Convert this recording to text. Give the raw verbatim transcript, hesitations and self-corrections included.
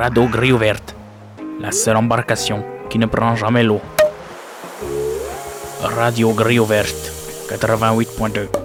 Radeau Grille Ouverte, la seule embarcation qui ne prend jamais l'eau. Radio Grille Ouverte, quatre-vingt-huit point deux.